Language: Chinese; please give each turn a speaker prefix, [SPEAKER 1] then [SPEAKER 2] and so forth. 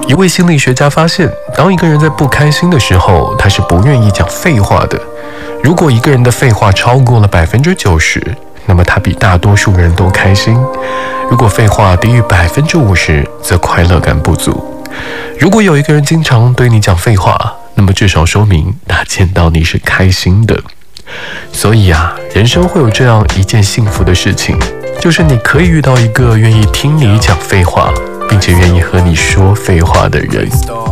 [SPEAKER 1] 一位心理学家发现，当一个人在不开心的时候，他是不愿意讲废话的。如果一个人的废话超过了90%，那么他比大多数人都开心；如果废话低于50%，则快乐感不足。如果有一个人经常对你讲废话，那么至少说明他见到你是开心的。所以人生会有这样一件幸福的事情，就是你可以遇到一个愿意听你讲废话，并且愿意和你说废话的人。